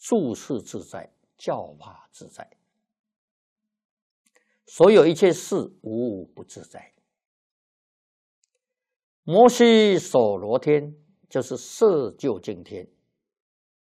处事自在，教化自在。所有一切事无不自在。摩西所罗天就是摄究竟天，